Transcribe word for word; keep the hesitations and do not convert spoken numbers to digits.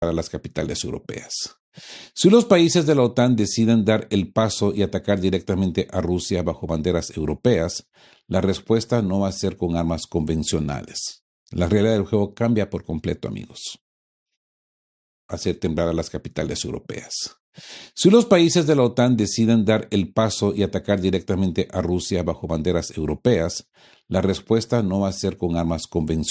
a las capitales europeas. Si los países de la OTAN deciden dar el paso y atacar directamente a Rusia bajo banderas europeas, la respuesta no va a ser con armas convencionales. La realidad del juego cambia por completo, amigos. Hacer temblar a las capitales europeas. Si los países de la OTAN deciden dar el paso y atacar directamente a Rusia bajo banderas europeas, la respuesta no va a ser con armas convencionales.